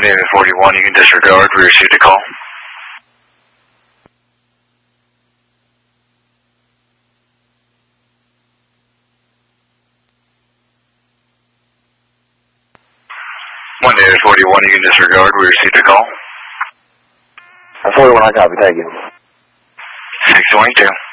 David 41, you can disregard. We received a call. One David 41, you can disregard. We received a call. 41, I copy. Thank you. 622.